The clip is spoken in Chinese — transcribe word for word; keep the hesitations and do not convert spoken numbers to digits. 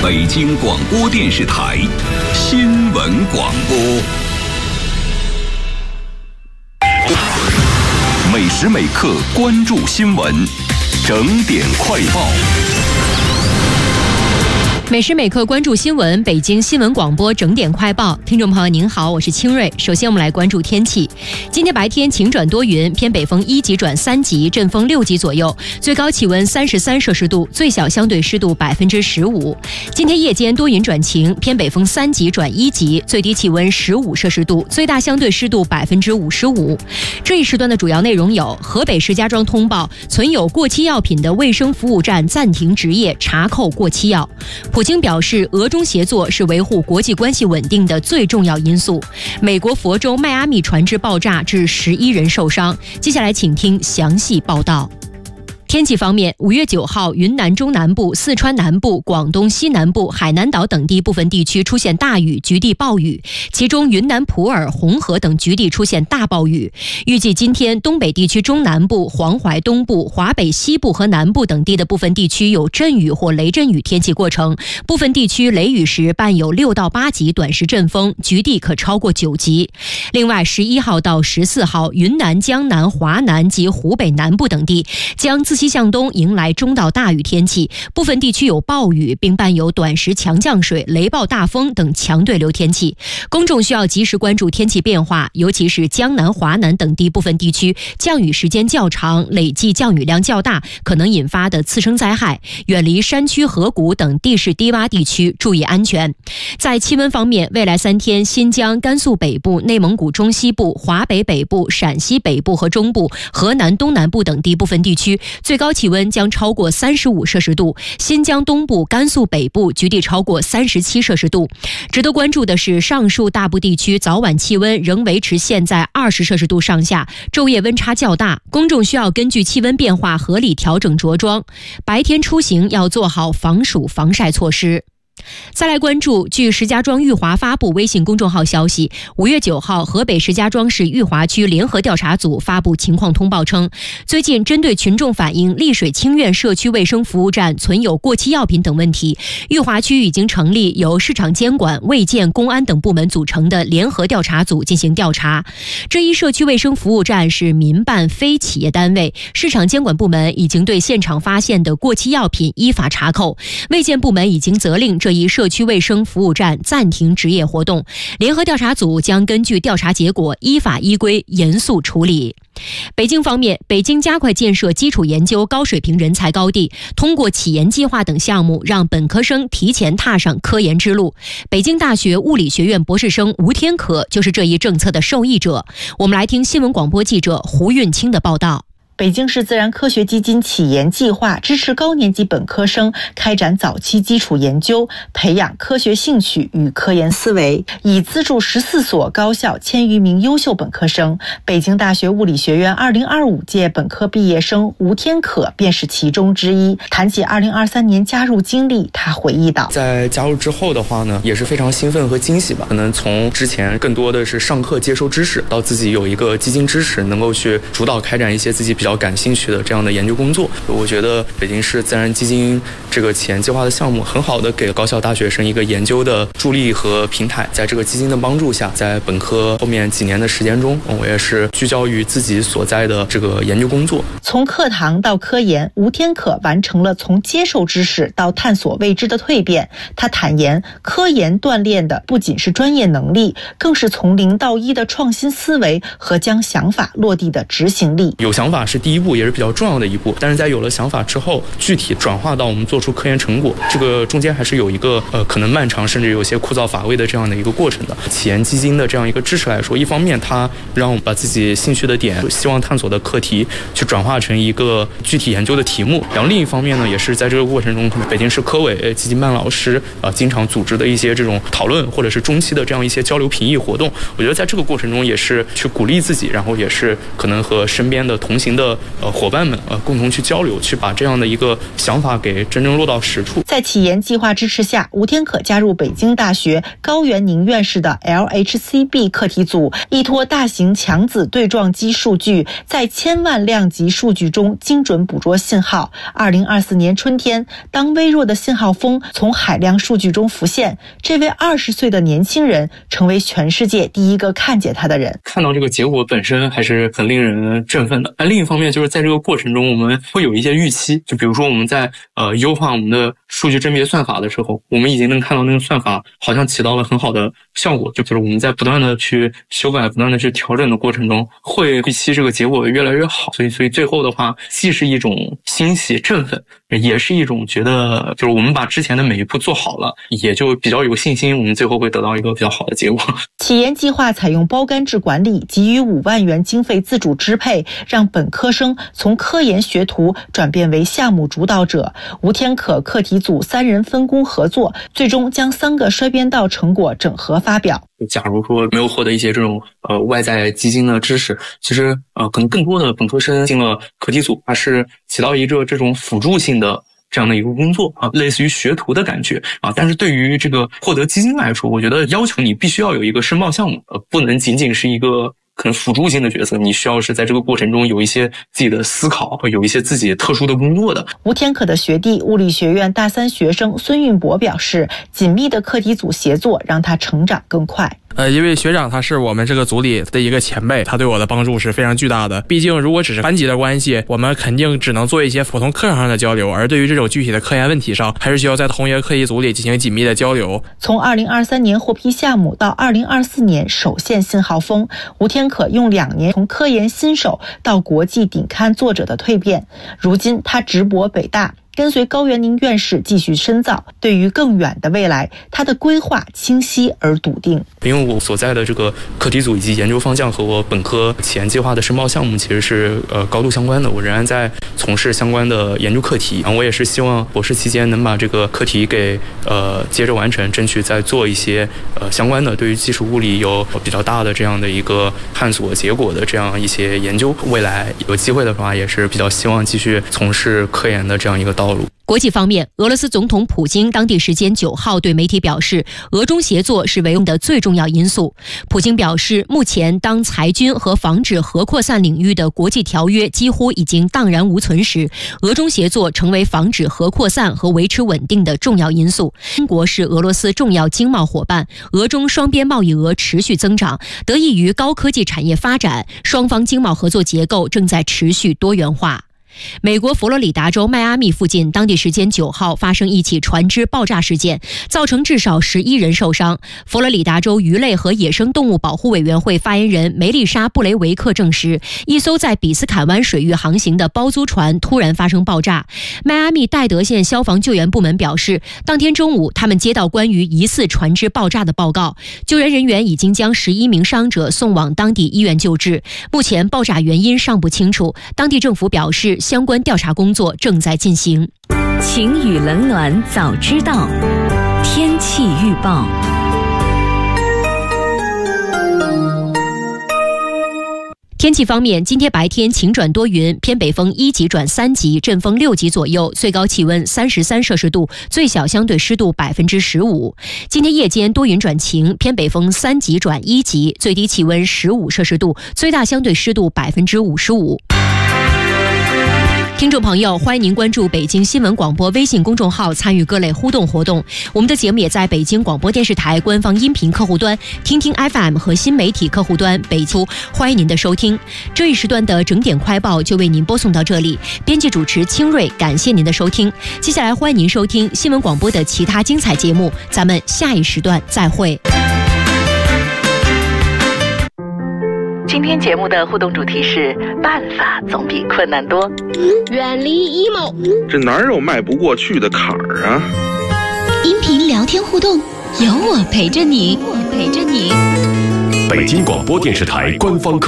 北京广播电视台新闻广播。每时每刻关注新闻，整点快报。 每时每刻关注新闻，北京新闻广播整点快报。听众朋友您好，我是清瑞。首先我们来关注天气。今天白天晴转多云，偏北风一级转三级，阵风六级左右，最高气温三十三摄氏度，最小相对湿度百分之十五。今天夜间多云转晴，偏北风三级转一级，最低气温十五摄氏度，最大相对湿度百分之五十五。这一时段的主要内容有：河北石家庄通报存有过期药品的卫生服务站暂停执业，查扣过期药。普京表示，俄中协作是维护国际关系稳定的最重要因素。美国佛州迈阿密船只爆炸，致十一人受伤。接下来请听详细报道。天气方面，五月九号，云南中南部、四川南部、广东西南部、海南岛等地部分地区出现大雨，局地暴雨，其中云南普洱、红河等局地出现大暴雨。预计今天，东北地区中南部、黄淮东部、华北西部和南部等地的部分地区有阵雨或雷阵雨天气过程，部分地区雷雨时伴有六到八级短时阵风，局地可超过九级。另外，十一号到十四号，云南、江南、华南及湖北南部等地将自西向东迎来中到大雨天气，部分地区有暴雨，并伴有短时强降水、雷暴大风等强对流天气。公众需要及时关注天气变化，尤其是江南、华南等地部分地区降雨时间较长、累计降雨量较大，可能引发的次生灾害，远离山区河谷等地势低洼地区，注意安全。在气温方面，未来三天，新疆、甘肃北部、内蒙古中西部、华北北部、陕西北部和中部、河南东南部等地部分地区最高气温将超过三十五摄氏度，新疆东部、甘肃北部局地超过三十七摄氏度。值得关注的是，上述大部地区早晚气温仍维持现在二十摄氏度上下，昼夜温差较大，公众需要根据气温变化合理调整着装，白天出行要做好防暑防晒措施。再来关注，据石家庄裕华发布微信公众号消息，五月九号，河北石家庄市裕华区联合调查组发布情况通报称，最近针对群众反映丽水清苑社区卫生服务站存有过期药品等问题，裕华区已经成立由市场监管、卫健、公安等部门组成的联合调查组进行调查。这一社区卫生服务站是民办非企业单位，市场监管部门已经对现场发现的过期药品依法查扣，卫健部门已经责令这一社区卫生服务站暂停执业活动，联合调查组将根据调查结果依法依规严肃处理。北京方面，北京加快建设基础研究高水平人才高地，通过企研计划等项目，让本科生提前踏上科研之路。北京大学物理学院博士生吴天可就是这一政策的受益者。我们来听新闻广播记者胡运清的报道。 北京市自然科学基金企研计划支持高年级本科生开展早期基础研究，培养科学兴趣与科研思维，已资助十四所高校千余名优秀本科生。北京大学物理学院二零二五届本科毕业生吴天可便是其中之一。谈起二零二三年加入经历，他回忆道： 在加入之后的话呢，也是非常兴奋和惊喜吧。可能从之前更多的是上课接收知识，到自己有一个基金支持，能够去主导开展一些自己比较感兴趣的这样的研究工作。我觉得北京市自然基金这个企研计划的项目很好的给高校大学生一个研究的助力和平台。在这个基金的帮助下，在本科后面几年的时间中，我也是聚焦于自己所在的这个研究工作。 从课堂到科研，吴天可完成了从接受知识到探索未知的蜕变。他坦言，科研锻炼的不仅是专业能力，更是从零到一的创新思维和将想法落地的执行力。 有想法是第一步，也是比较重要的一步，但是在有了想法之后，具体转化到我们做出科研成果，这个中间还是有一个呃可能漫长甚至有些枯燥乏味的这样的一个过程的。企研基金的这样一个支持来说，一方面它让我们把自己兴趣的点、希望探索的课题去转化成一个具体研究的题目，然后另一方面呢，也是在这个过程中，北京市科委季金办老师啊、呃、经常组织的一些这种讨论或者是中期的这样一些交流评议活动，我觉得在这个过程中也是去鼓励自己，然后也是可能和身边的同行的的呃伙伴们呃共同去交流，去把这样的一个想法给真正落到实处。 在启研计划支持下，吴天可加入北京大学高原宁院士的 L H C B 课题组，依托大型强子对撞机数据，在千万量级数据中精准捕捉信号。二零二四年春天，当微弱的信号峰从海量数据中浮现，这位二十岁的年轻人成为全世界第一个看见他的人。 看到这个结果本身还是很令人振奋的。而另一方面，就是在这个过程中，我们会有一些预期，就比如说我们在呃优化我们的数据甄别算法的时候，我们已经能看到那个算法好像起到了很好的效果，就就是我们在不断的去修改、不断的去调整的过程中，会预期这个结果越来越好。所以，所以最后的话，既是一种欣喜振奋，也是一种觉得就是我们把之前的每一步做好了，也就比较有信心，我们最后会得到一个比较好的结果。 启研计划采用包干制管理，给予五万元经费自主支配，让本科生从科研学徒转变为项目主导者。吴天可课题组三人分工合作，最终将三个衰编道成果整合发表。 假如说没有获得一些这种呃外在基金的支持，其实呃可能更多的本科生进了课题组，它是起到一个这种辅助性的这样的一个工作啊，类似于学徒的感觉啊。但是对于这个获得基金来说，我觉得要求你必须要有一个申报项目，呃，不能仅仅是一个可能辅助性的角色，你需要是在这个过程中有一些自己的思考，有一些自己特殊的工作的。 吴天可的学弟物理学院大三学生孙运博表示，紧密的课题组协作让他成长更快。 呃，因为学长他是我们这个组里的一个前辈，他对我的帮助是非常巨大的。毕竟如果只是班级的关系，我们肯定只能做一些普通课堂上的交流，而对于这种具体的科研问题上，还是需要在同一个课题组里进行紧密的交流。 从二零二三年获批项目到二零二四年首现信号峰，吴天可用两年从科研新手到国际顶刊作者的蜕变。如今他直博北大，跟随高原宁院士继续深造，对于更远的未来，他的规划清晰而笃定。 因为我所在的这个课题组以及研究方向和我本科启研计划的申报项目其实是呃高度相关的，我仍然在从事相关的研究课题，然后我也是希望博士期间能把这个课题给呃接着完成，争取再做一些呃相关的对于基础物理有比较大的这样的一个探索结果的这样一些研究。未来有机会的话，也是比较希望继续从事科研的这样一个道路。 国际方面，俄罗斯总统普京当地时间九号对媒体表示，俄中协作是维稳的最重要因素。普京表示，目前当裁军和防止核扩散领域的国际条约几乎已经荡然无存时，俄中协作成为防止核扩散和维持稳定的重要因素。中国是俄罗斯重要经贸伙伴，俄中双边贸易额持续增长，得益于高科技产业发展，双方经贸合作结构正在持续多元化。美国佛罗里达州迈阿密附近当地时间九号发生一起船只爆炸事件，造成至少十一人受伤。佛罗里达州鱼类和野生动物保护委员会发言人梅丽莎·布雷维克证实，一艘在比斯坎湾水域航行的包租船突然发生爆炸。迈阿密戴德县消防救援部门表示，当天中午他们接到关于疑似船只爆炸的报告，救援人员已经将十一名伤者送往当地医院救治。目前爆炸原因尚不清楚，当地政府表示相关调查工作正在进行。 晴雨冷暖早知道，天气预报。 天气方面，今天白天晴转多云，偏北风一级转三级，阵风六级左右，最高气温三十三摄氏度，最小相对湿度百分之十五。今天夜间多云转晴，偏北风三级转一级，最低气温十五摄氏度，最大相对湿度百分之五十五。听众朋友，欢迎您关注北京新闻广播微信公众号，参与各类互动活动。我们的节目也在北京广播电视台官方音频客户端、听听 F M 和新媒体客户端北出，欢迎您的收听。这一时段的整点快报就为您播送到这里，编辑主持清瑞，感谢您的收听。接下来欢迎您收听新闻广播的其他精彩节目，咱们下一时段再会。 今天节目的互动主题是办法总比困难多。 远离 emo， 这哪有迈不过去的坎儿啊？ 音频聊天互动，有我陪着你，我陪着你。 北京广播电视台官方